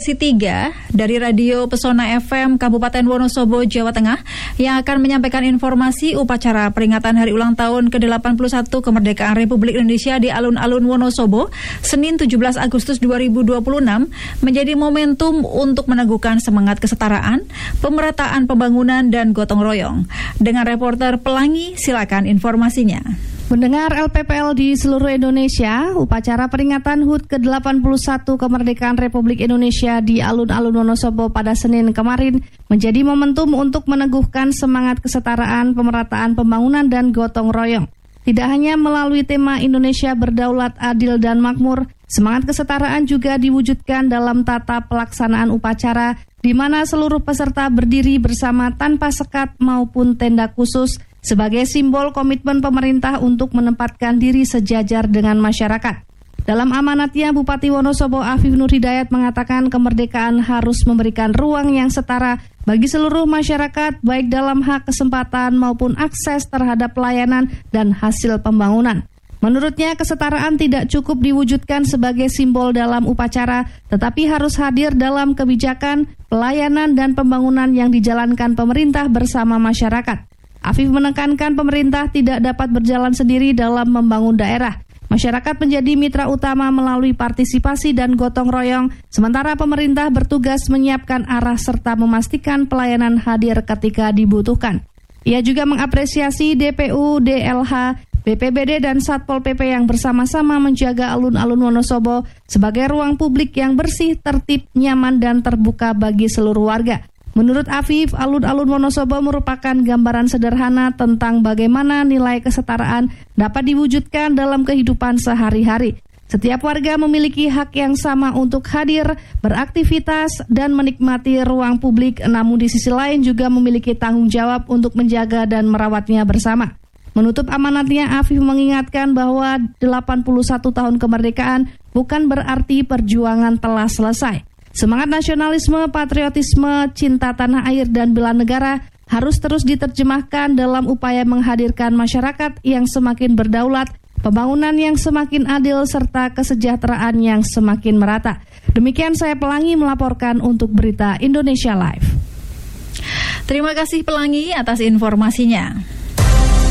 sesi 3 dari Radio Pesona FM Kabupaten Wonosobo, Jawa Tengah yang akan menyampaikan informasi upacara peringatan Hari Ulang Tahun ke-81 Kemerdekaan Republik Indonesia di alun-alun Wonosobo, Senin 17 Agustus 2026 menjadi momentum untuk meneguhkan semangat kesetaraan, pemerataan pembangunan dan gotong royong. Dengan reporter Pelangi, silakan informasinya. Mendengar LPPL di seluruh Indonesia, upacara peringatan HUT ke-81 Kemerdekaan Republik Indonesia di alun-alun Wonosobo pada Senin kemarin menjadi momentum untuk meneguhkan semangat kesetaraan, pemerataan pembangunan dan gotong royong. Tidak hanya melalui tema Indonesia berdaulat, adil dan makmur, semangat kesetaraan juga diwujudkan dalam tata pelaksanaan upacara di mana seluruh peserta berdiri bersama tanpa sekat maupun tenda khusus sebagai simbol komitmen pemerintah untuk menempatkan diri sejajar dengan masyarakat. Dalam amanatnya, Bupati Wonosobo Afif Nur Hidayat mengatakan kemerdekaan harus memberikan ruang yang setara bagi seluruh masyarakat, baik dalam hak kesempatan maupun akses terhadap pelayanan dan hasil pembangunan. Menurutnya, kesetaraan tidak cukup diwujudkan sebagai simbol dalam upacara, tetapi harus hadir dalam kebijakan, pelayanan, dan pembangunan yang dijalankan pemerintah bersama masyarakat. Afif menekankan pemerintah tidak dapat berjalan sendiri dalam membangun daerah. Masyarakat menjadi mitra utama melalui partisipasi dan gotong royong, sementara pemerintah bertugas menyiapkan arah serta memastikan pelayanan hadir ketika dibutuhkan. Ia juga mengapresiasi DPU, DLH, BPBD dan Satpol PP yang bersama-sama menjaga alun-alun Wonosobo sebagai ruang publik yang bersih, tertib, nyaman, dan terbuka bagi seluruh warga. Menurut Afif, alun-alun Wonosobo merupakan gambaran sederhana tentang bagaimana nilai kesetaraan dapat diwujudkan dalam kehidupan sehari-hari. Setiap warga memiliki hak yang sama untuk hadir, beraktivitas, dan menikmati ruang publik, namun di sisi lain juga memiliki tanggung jawab untuk menjaga dan merawatnya bersama. Menutup amanatnya, Afif mengingatkan bahwa 81 tahun kemerdekaan bukan berarti perjuangan telah selesai. Semangat nasionalisme, patriotisme, cinta tanah air, dan bela negara harus terus diterjemahkan dalam upaya menghadirkan masyarakat yang semakin berdaulat, pembangunan yang semakin adil, serta kesejahteraan yang semakin merata. Demikian saya Pelangi melaporkan untuk Berita Indonesia Live. Terima kasih Pelangi atas informasinya.